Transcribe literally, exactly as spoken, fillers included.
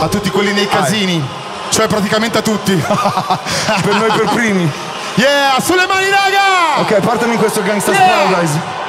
A tutti quelli nei casini. Vai. Cioè praticamente a tutti. Per noi per primi. Yeah, sulle mani raga! Ok, portami in questo Gangsta's yeah. Paradise.